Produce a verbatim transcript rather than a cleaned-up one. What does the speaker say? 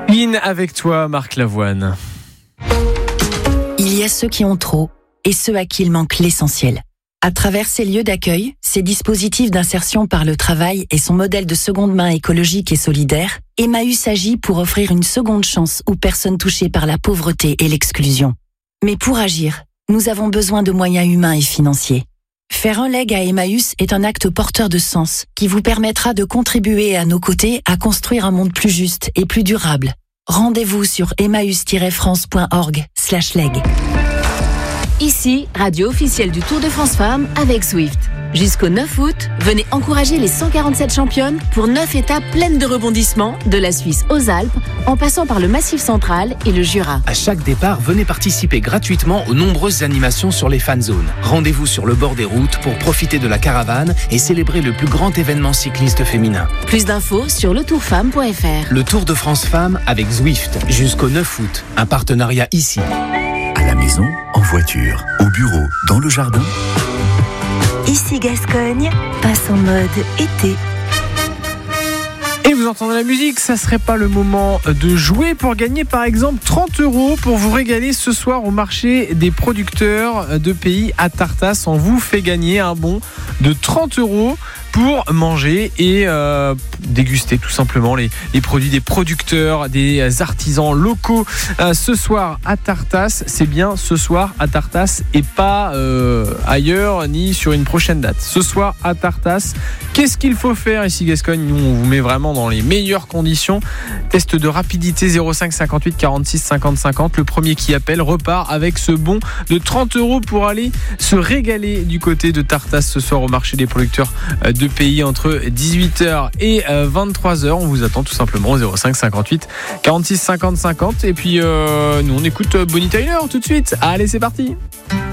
In avec toi, Marc Lavoine. Il y a ceux qui ont trop et ceux à qui il manque l'essentiel. À travers ces lieux d'accueil, ces dispositifs d'insertion par le travail et son modèle de seconde main écologique et solidaire, Emmaüs agit pour offrir une seconde chance aux personnes touchées par la pauvreté et l'exclusion. Mais pour agir, nous avons besoin de moyens humains et financiers. Faire un leg à Emmaüs est un acte porteur de sens qui vous permettra de contribuer à nos côtés à construire un monde plus juste et plus durable. Rendez-vous sur emmaüs tiret france point org slash leg. Ici, radio officielle du Tour de France Femmes avec Zwift. Jusqu'au neuf août, venez encourager les cent quarante-sept championnes pour neuf étapes pleines de rebondissements, de la Suisse aux Alpes, en passant par le Massif central et le Jura. À chaque départ, venez participer gratuitement aux nombreuses animations sur les fan zones. Rendez-vous sur le bord des routes pour profiter de la caravane et célébrer le plus grand événement cycliste féminin. Plus d'infos sur le tour femme point f r. Le Tour de France Femmes avec Zwift, jusqu'au neuf août. Un partenariat ici. À la maison, en voiture, au bureau, dans le jardin. Ici Gascogne passe en mode été. Et vous entendez la musique, ça serait pas le moment de jouer pour gagner par exemple trente euros pour vous régaler ce soir au marché des producteurs de pays à Tartas. On vous fait gagner un bon de trente euros pour manger et euh, déguster tout simplement les, les produits des producteurs, des artisans locaux. Euh, ce soir à Tartas, c'est bien ce soir à Tartas et pas euh, ailleurs ni sur une prochaine date. Ce soir à Tartas, qu'est-ce qu'il faut faire ici Gascogne ? Nous on vous met vraiment dans les meilleures conditions. Test de rapidité zéro cinq cinquante-huit quarante-six cinquante cinquante. Le premier qui appelle repart avec ce bon de trente euros pour aller se régaler du côté de Tartas ce soir au marché des producteurs de pays entre dix-huit heures et vingt-trois heures. On vous attend tout simplement au zéro cinq cinquante-huit quarante-six cinquante cinquante. Et puis euh, nous on écoute Bonnie Tyler tout de suite. Allez, c'est parti.